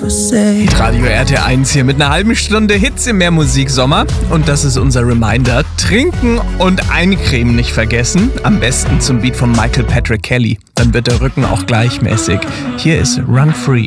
Radio RT1 hier mit einer halben Stunde Hits im Mehrmusiksommer. Und das ist unser Reminder. Trinken und eincremen nicht vergessen. Am besten zum Beat von Michael Patrick Kelly. Dann wird der Rücken auch gleichmäßig. Hier ist Run Free.